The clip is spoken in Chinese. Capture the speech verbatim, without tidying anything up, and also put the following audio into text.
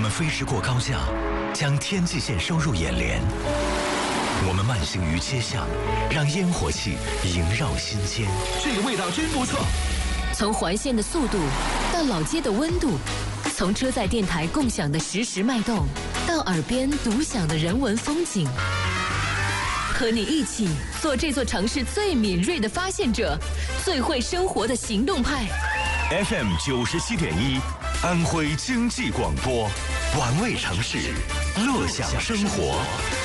们飞驰过高架，将天际线收入眼帘。我们慢行于街巷，让烟火气萦绕心间。 这个味道真不错。 从环线的速度到老街的温度，从车载电台共享的实时脉动，到耳边独享的人文风景。和你一起做这座城市最敏锐的发现者，最会生活的行动派。 F M 九十七点一，安徽经济广播，玩味城市，乐享生活。